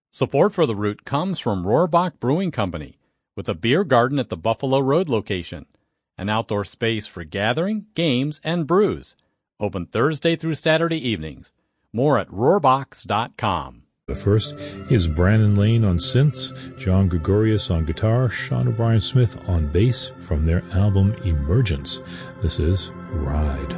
Support for The Root comes from Rohrbach Brewing Company, with a beer garden at the Buffalo Road location, an outdoor space for gathering, games, and brews. Open Thursday through Saturday evenings. More at rohrbachs.com. The first is Brandon Lane on synths, John Gregorius on guitar, Sean O'Brien Smith on bass from their album Emergence. This is Ride.